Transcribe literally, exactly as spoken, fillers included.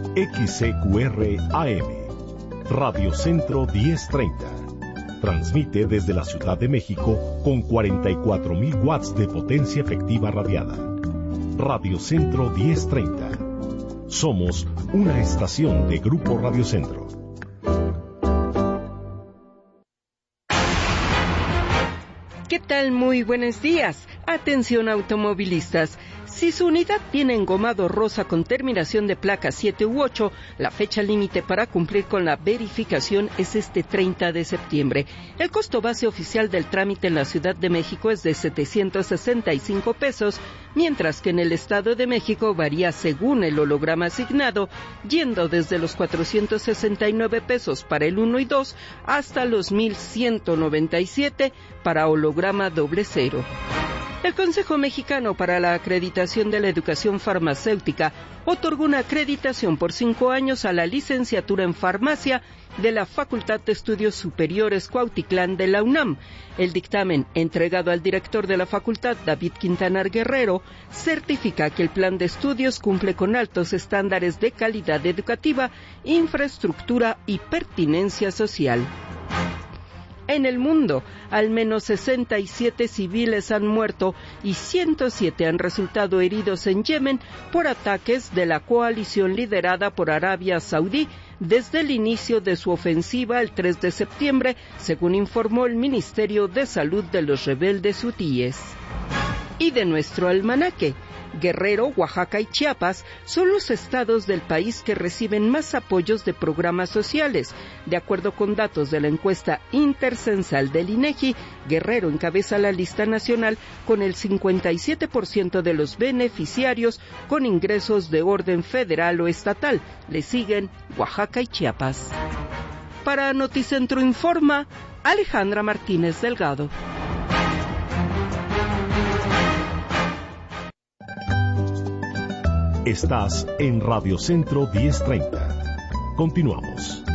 X C Q R A M, Radio Centro diez treinta. Transmite desde la Ciudad de México con cuarenta y cuatro mil watts de potencia efectiva radiada. Radio Centro diez treinta. Somos una estación de Grupo Radio Centro. ¿Qué tal? Muy buenos días. Atención automovilistas. Si su unidad tiene engomado rosa con terminación de placa siete u ocho, la fecha límite para cumplir con la verificación es este treinta de septiembre. El costo base oficial del trámite en la Ciudad de México es de setecientos sesenta y cinco pesos, mientras que en el Estado de México varía según el holograma asignado, yendo desde los cuatrocientos sesenta y nueve pesos para el uno y dos hasta los mil ciento noventa y siete para holograma doble cero. El Consejo Mexicano para la Acreditación de la Educación Farmacéutica otorgó una acreditación por cinco años a la licenciatura en farmacia de la Facultad de Estudios Superiores Cuautitlán de la UNAM. El dictamen, entregado al director de la facultad, David Quintanar Guerrero, certifica que el plan de estudios cumple con altos estándares de calidad educativa, infraestructura y pertinencia social. En el mundo, al menos sesenta y siete civiles han muerto y ciento siete han resultado heridos en Yemen por ataques de la coalición liderada por Arabia Saudí desde el inicio de su ofensiva el tres de septiembre, según informó el Ministerio de Salud de los rebeldes hutíes. Y de nuestro almanaque, Guerrero, Oaxaca y Chiapas son los estados del país que reciben más apoyos de programas sociales. De acuerdo con datos de la encuesta intercensal del INEGI, Guerrero encabeza la lista nacional con el cincuenta y siete por ciento de los beneficiarios con ingresos de orden federal o estatal. Le siguen Oaxaca y Chiapas. Para Noticentro Informa, Alejandra Martínez Delgado. Estás en Radio Centro diez treinta. Continuamos.